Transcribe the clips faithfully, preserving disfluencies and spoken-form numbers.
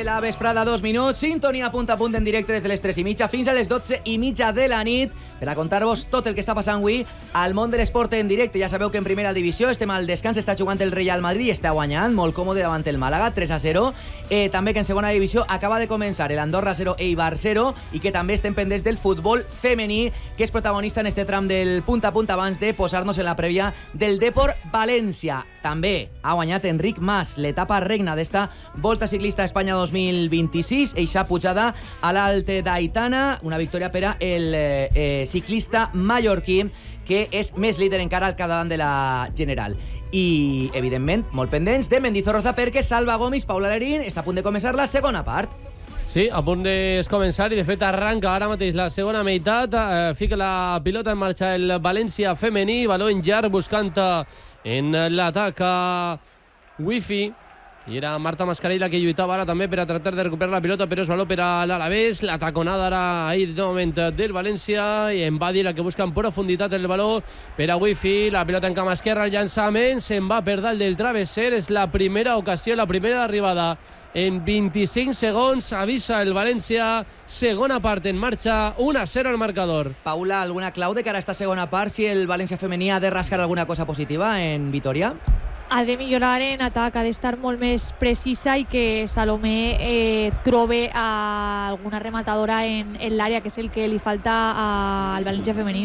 de la vesprada, dos minuts, sintonia punt a punt en directe des de les tres i mitja fins a les dotze i mitja de la nit per a contar-vos tot el que està passant avui al món de l'esport en directe. Ja sabeu que en primera divisió estem al descans, està jugant el Real Madrid i està guanyant molt còmode davant el Màlaga, tres a zero. Eh, també que en segona divisió acaba de començar el Andorra zero, Eibar zero, i que també estem pendents del futbol femení, que és protagonista en este tram del punt a punt abans de posar-nos en la prèvia del Depor València. També ha guanyat Enric Mas l'etapa regna d'esta Volta Ciclista a Espanya dos mil vint-i-sis, eixa pujada a l'Alte d'Aitana, una victòria per a el eh, ciclista mallorquí, que és més líder encara al capdavant de la General. I, evidentment, molt pendents de Mendizorroza, perquè Salva Gomis, Paula Lerín, està a punt de començar la segona part. Sí, a punt de començar i de fet arranca ara mateix la segona meitat. Eh, fica la pilota en marxa el València femení, baló en llarg buscant en l'atac a Wifi. I era Marta Mascarell la que lluitava ara també per a tractar de recuperar la pilota, però és baló per a l'Alavés. La taconada ara ahir de moment del València i en Badi la que busca en profunditat el baló per a Wifi. La pilota en cama esquerra, el llançament se'n va per dalt del travesser. És la primera ocasió, la primera arribada en vint-i-cinc segons. Avisa el València, segona part en marxa, un a zero al marcador. Paula, alguna clau de cara a esta segona part, si el València femení ha de rascar alguna cosa positiva en Vitoria? Ha de millorar en atac, ha d'estar molt més precisa i que Salomé eh, trobe a alguna rematadora en, en l'àrea, que és el que li falta al València femení.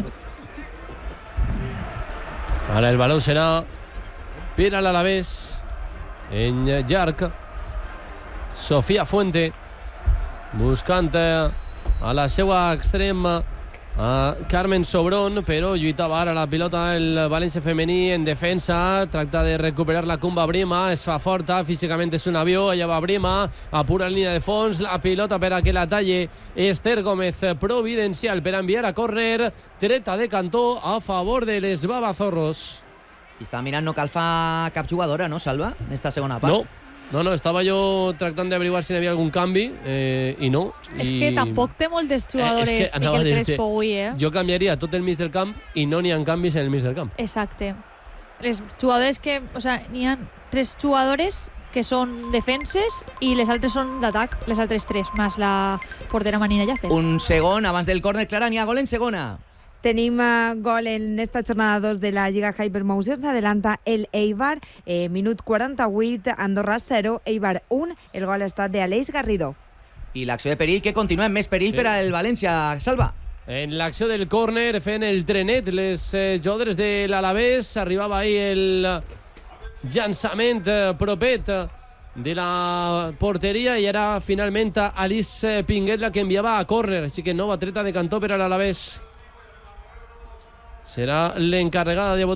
Ara el baló serà per a l'Alavés en llarg. Sofia Fuente buscant a la seva extrema a Carmen Sobrón, però lluitava ara la pilota el València femení en defensa, tracta de recuperar la Cumba Brima, es fa forta, físicament és un avió, allà va Brima, a pura línia de fons, la pilota per a que la talle Esther Gómez, providencial per a enviar a córner, treta de cantó a favor de les Babazorros. I està mirant, no cal fa cap jugadora, no, Salva, en esta segona part? No. No, no, estava jo tractant d'averiguar si hi havia algun canvi eh, i no. És I... que tampoc té moltes jugadores, eh, que Miquel Crespo avui, eh? Jo canviaria tot el mig del camp i no n'hi ha canvis en el mig del camp. Exacte. Les jugadores que... O sea, n'hi ha tres jugadores que són defenses i les altres són d'atac, les altres tres, més la portera Marina Yacer. Un segon abans del córner, Clara, n'hi ha gol en segona. Tenim uh, gol en esta jornada dos de la Lliga Hypermotion. Se adelanta el Eibar, eh, minut quaranta-vuit, Andorra zero, Eibar un. El gol ha estat d'Aleix Garrido. I l'acció de perill, que continua amb més perill sí. per al València. Salva. En l'acció del córner, fent el trenet, les eh, jugadores de l'Alavés. Arribava ahir el llançament eh, propet de la porteria i era finalment Alice Pinguet la que enviava a córner. Així que nova treta de cantó per a l'Alavés. Serà l'encarregada de